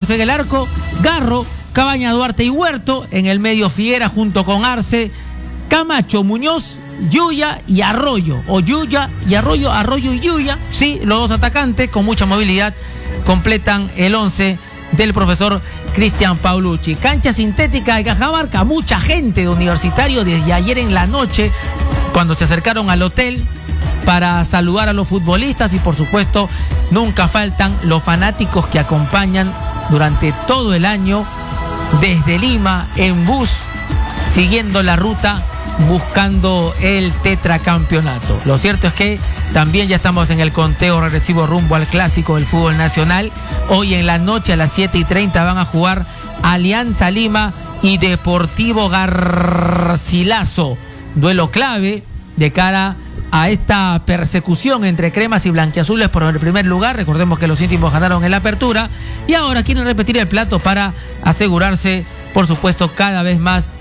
Alonso en el arco, Garro, Cabaña, Duarte y Huerto. En el medio Figuera junto con Arce, Camacho, Muñoz, Yuya y Arroyo. O Yuya y Arroyo, Arroyo y Yuya. Sí, los dos atacantes con mucha movilidad completan el 11 del profesor Cristian Paulucci. Cancha sintética de Cajamarca, mucha gente de Universitario desde ayer en la noche, cuando se acercaron al hotel para saludar a los futbolistas, y por supuesto nunca faltan los fanáticos que acompañan durante todo el año desde Lima en bus, siguiendo la ruta buscando el tetracampeonato. Lo cierto es que también ya estamos en el conteo regresivo rumbo al clásico del fútbol nacional. Hoy en la noche a las 7:30 van a jugar Alianza Lima y Deportivo Garcilaso. Duelo clave de cara a esta persecución entre cremas y blanquiazules por el primer lugar. Recordemos que los íntimos ganaron en la apertura y ahora quieren repetir el plato para asegurarse, por supuesto, cada vez más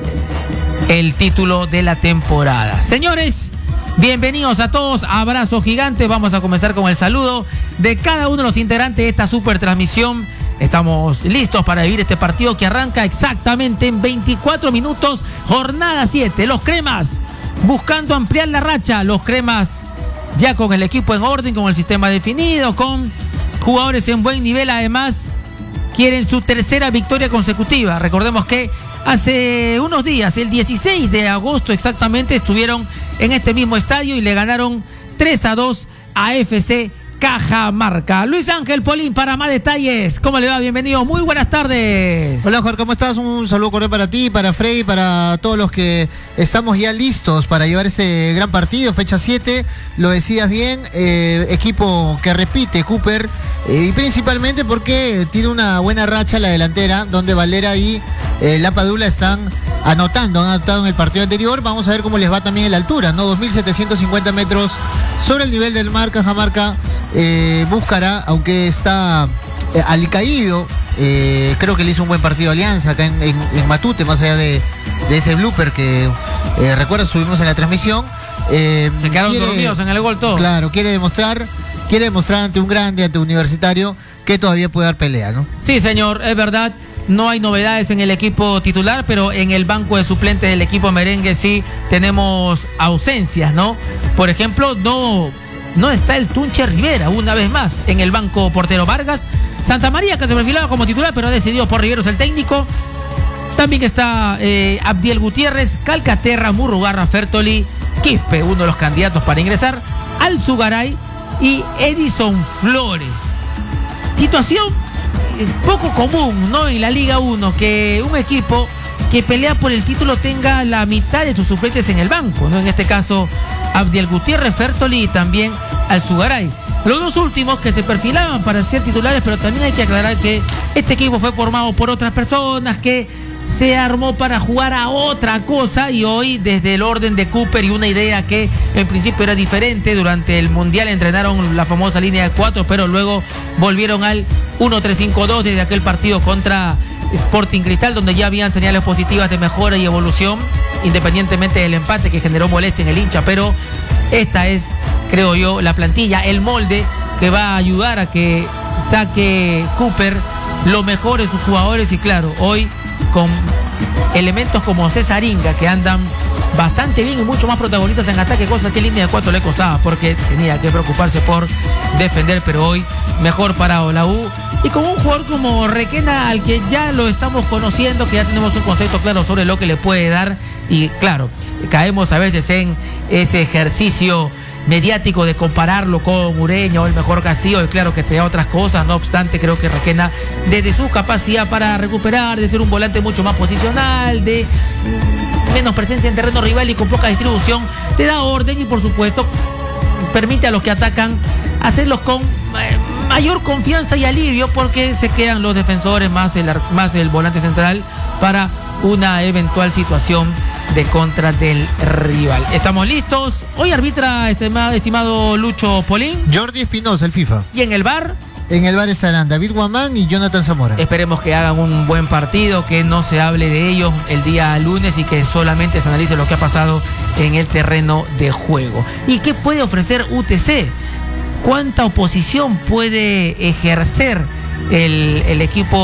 el título de la temporada. Señores, bienvenidos a todos, abrazo gigante. Vamos a comenzar con el saludo de cada uno de los integrantes de esta super transmisión. Estamos listos para vivir este partido que arranca exactamente en 24 minutos, jornada 7. Los cremas buscando ampliar la racha, los cremas ya con el equipo en orden, con el sistema definido, con jugadores en buen nivel. Además, quieren su tercera victoria consecutiva. Recordemos que hace unos días, el 16 de agosto exactamente, estuvieron en este mismo estadio y le ganaron 3-2 a FC Cajamarca. Luis Ángel Polín, para más detalles, ¿cómo le va? Bienvenido, muy buenas tardes. Hola Jorge, ¿cómo estás? Un saludo cordial para ti, para Freddy, para todos los que estamos ya listos para llevar ese gran partido, fecha 7, lo decías bien, equipo que repite Cooper, y principalmente porque tiene una buena racha la delantera, donde Valera y La Padula han anotado en el partido anterior. Vamos a ver cómo les va también en la altura, ¿no? 2.750 metros sobre el nivel del mar. Cajamarca buscará, aunque está alicaído, creo que le hizo un buen partido a Alianza acá en Matute, más allá de ese blooper que recuerdo subimos en la transmisión. Se quedaron dormidos en el gol todo. Claro, quiere demostrar ante un grande, ante un Universitario, que todavía puede dar pelea, ¿no? Sí, señor, es verdad. No hay novedades en el equipo titular, pero en el banco de suplentes del equipo merengue sí tenemos ausencias, ¿no? Por ejemplo, no está el Tunche Rivera, una vez más, en el banco portero Vargas. Santa María, que se perfilaba como titular, pero ha decidido por Riveros el técnico. También está Abdiel Gutiérrez, Calcaterra, Murrugarra, Fertoli, Quispe, uno de los candidatos para ingresar, Alzugaray y Edison Flores. Situación poco común, ¿no? En la Liga 1, que un equipo que pelea por el título tenga la mitad de sus suplentes en el banco, ¿no? En este caso, Abdiel Gutiérrez, Fertoli y también Alzugaray. Los dos últimos que se perfilaban para ser titulares, pero también hay que aclarar que este equipo fue formado por otras personas, que se armó para jugar a otra cosa, y hoy desde el orden de Cooper y una idea que en principio era diferente, durante el Mundial entrenaron la famosa línea de 4, pero luego volvieron al 1-3-5-2 desde aquel partido contra Sporting Cristal, donde ya habían señales positivas de mejora y evolución, independientemente del empate que generó molestia en el hincha. Pero esta es, creo yo, la plantilla, el molde que va a ayudar a que saque Cooper lo mejor de sus jugadores. Y claro, hoy con elementos como Cesaringa, que andan bastante bien y mucho más protagonistas en ataque, cosa que en línea de 4 le costaba porque tenía que preocuparse por defender, pero hoy mejor parado la U, y con un jugador como Requena, al que ya lo estamos conociendo, que ya tenemos un concepto claro sobre lo que le puede dar. Y claro, caemos a veces en ese ejercicio mediático de compararlo con Ureña o el mejor Castillo, y claro que te da otras cosas. No obstante, creo que Requena, desde su capacidad para recuperar, de ser un volante mucho más posicional, de menos presencia en terreno rival y con poca distribución, te da orden y por supuesto permite a los que atacan hacerlos con mayor confianza y alivio, porque se quedan los defensores más el volante central para una eventual situación de contra del rival. Estamos listos. Hoy arbitra, estimado Lucho Polín, Jordi Espinosa, el FIFA. Y en el VAR estarán David Guamán y Jonathan Zamora. Esperemos que hagan un buen partido, que no se hable de ellos el día lunes y que solamente se analice lo que ha pasado en el terreno de juego. ¿Y qué puede ofrecer UTC? ¿Cuánta oposición puede ejercer el equipo